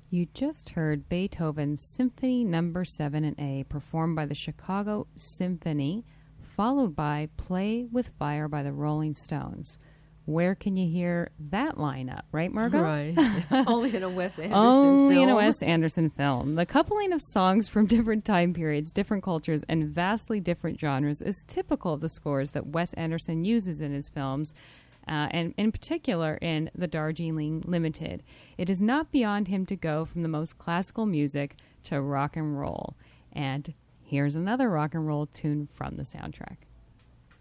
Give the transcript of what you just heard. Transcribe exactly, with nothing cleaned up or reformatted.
You just heard Beethoven's Symphony Number seven in A, performed by the Chicago Symphony, followed by Play with Fire by the Rolling Stones. Where can you hear that lineup, right, Margot? Right. Only in a Wes Anderson Only film. in a Wes Anderson film. The coupling of songs from different time periods, different cultures, and vastly different genres is typical of the scores that Wes Anderson uses in his films, uh, and in particular in The Darjeeling Limited. It is not beyond him to go from the most classical music to rock and roll. And here's another rock and roll tune from the soundtrack.